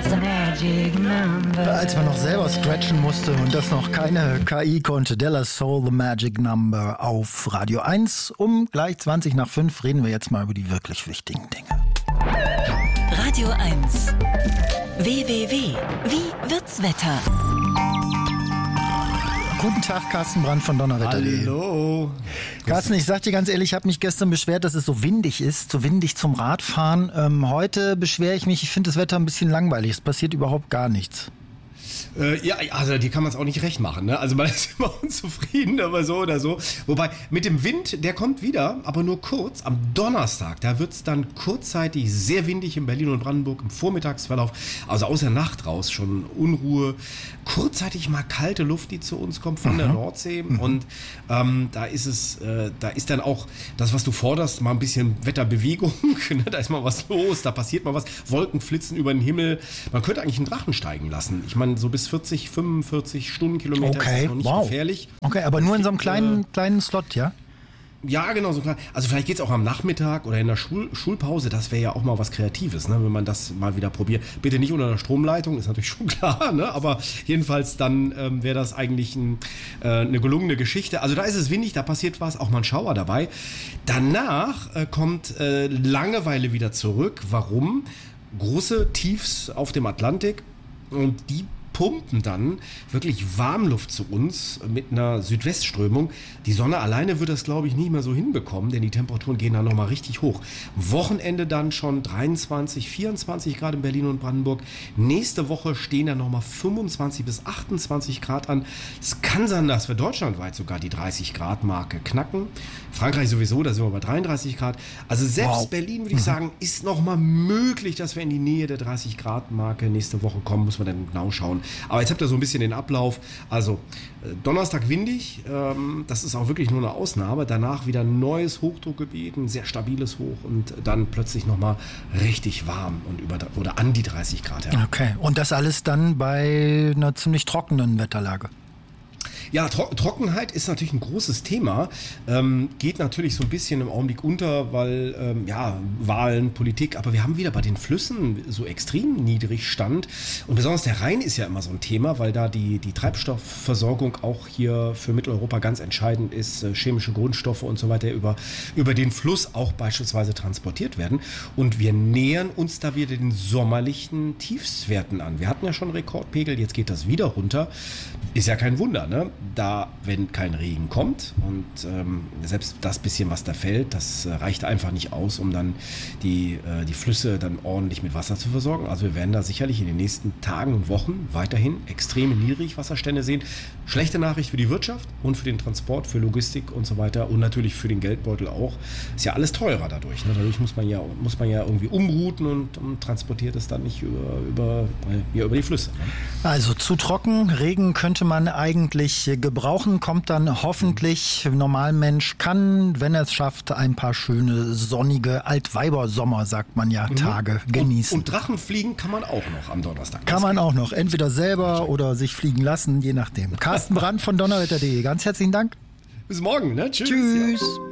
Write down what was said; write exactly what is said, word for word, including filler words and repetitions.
Als man noch selber scratchen musste und das noch keine K I konnte, De La Soul, The Magic Number auf Radio eins. Um gleich zwanzig nach fünf reden wir jetzt mal über die wirklich wichtigen Dinge. Radio eins. W W W. Wie wird's Wetter? Guten Tag, Carsten Brandt von Donnerwetter punkt de. Hallo. Carsten, ich sag dir ganz ehrlich, ich habe mich gestern beschwert, dass es so windig ist, so windig zum Radfahren. Ähm, heute beschwere ich mich, ich finde das Wetter ein bisschen langweilig, es passiert überhaupt gar nichts. Äh, ja, also die kann man es auch nicht recht machen. Ne? Also man ist immer unzufrieden, aber so oder so. Wobei, mit dem Wind, der kommt wieder, aber nur kurz. Am Donnerstag, da wird es dann kurzzeitig sehr windig in Berlin und Brandenburg im Vormittagsverlauf. Also aus der Nacht raus schon Unruhe. Kurzzeitig mal kalte Luft, die zu uns kommt von mhm. der Nordsee. Mhm. Und ähm, da ist es, äh, da ist dann auch das, was du forderst, mal ein bisschen Wetterbewegung. Ne? Da ist mal was los, da passiert mal was. Wolken flitzen über den Himmel. Man könnte eigentlich einen Drachen steigen lassen. Ich meine, so bis vierzig, fünfundvierzig Stundenkilometer okay. ist das noch nicht wow. gefährlich. Okay, aber nur in so einem kleinen, äh, kleinen Slot, ja? Ja, genau, so klein. Also vielleicht geht es auch am Nachmittag oder in der Schul- Schulpause. Das wäre ja auch mal was Kreatives, ne? Wenn man das mal wieder probiert. Bitte nicht unter der Stromleitung, ist natürlich schon klar, ne? Aber jedenfalls dann ähm, wäre das eigentlich ein, äh, eine gelungene Geschichte. Also da ist es windig, da passiert was, auch mal ein Schauer dabei. Danach äh, kommt äh, Langeweile wieder zurück. Warum? Große Tiefs auf dem Atlantik und die pumpen dann wirklich Warmluft zu uns mit einer Südwestströmung. Die Sonne alleine wird das, glaube ich, nicht mehr so hinbekommen, denn die Temperaturen gehen dann nochmal richtig hoch. Wochenende dann schon dreiundzwanzig, vierundzwanzig Grad in Berlin und Brandenburg. Nächste Woche stehen dann nochmal fünfundzwanzig bis achtundzwanzig Grad an. Es kann sein, dass wir deutschlandweit sogar die dreißig Grad Marke knacken. Frankreich sowieso, da sind wir bei dreiunddreißig Grad. Also selbst wow. Berlin, würde ich sagen, ist nochmal möglich, dass wir in die Nähe der dreißig Grad Marke nächste Woche kommen. Muss man dann genau schauen. Aber jetzt habt ihr so ein bisschen den Ablauf. Also äh, Donnerstag windig, ähm, das ist auch wirklich nur eine Ausnahme. Danach wieder ein neues Hochdruckgebiet, ein sehr stabiles Hoch und dann plötzlich nochmal richtig warm und über oder an die dreißig Grad heran. Okay, und das alles dann bei einer ziemlich trockenen Wetterlage. Ja, Tro- Trockenheit ist natürlich ein großes Thema, ähm, geht natürlich so ein bisschen im Augenblick unter, weil, ähm, ja, Wahlen, Politik, aber wir haben wieder bei den Flüssen so extrem Niedrigstand und besonders der Rhein ist ja immer so ein Thema, weil da die, die Treibstoffversorgung auch hier für Mitteleuropa ganz entscheidend ist, äh, chemische Grundstoffe und so weiter über, über den Fluss auch beispielsweise transportiert werden und wir nähern uns da wieder den sommerlichen Tiefstwerten an. Wir hatten ja schon Rekordpegel, jetzt geht das wieder runter, ist ja kein Wunder, ne? Da, wenn kein Regen kommt und ähm, selbst das bisschen, was da fällt, das äh, reicht einfach nicht aus, um dann die, äh, die Flüsse dann ordentlich mit Wasser zu versorgen. Also wir werden da sicherlich in den nächsten Tagen und Wochen weiterhin extreme Niedrigwasserstände sehen. Schlechte Nachricht für die Wirtschaft und für den Transport, für Logistik und so weiter und natürlich für den Geldbeutel auch. Ist ja alles teurer dadurch. Ne? Dadurch muss man ja, muss man ja irgendwie umrouten und, und transportiert es dann nicht über, über, äh, über die Flüsse. Ne? Also zu trocken, Regen könnte man eigentlich gebrauchen, kommt dann hoffentlich, Normalmensch kann, wenn er es schafft, ein paar schöne, sonnige Altweibersommer, sagt man ja, mhm. Tage genießen. Und, und Drachen fliegen kann man auch noch am Donnerstag. Kann man auch noch, entweder selber oder sich fliegen lassen, je nachdem. Carsten Brandt von Donnerwetter punkt de, ganz herzlichen Dank. Bis morgen, ne? Tschüss. Tschüss. Ja.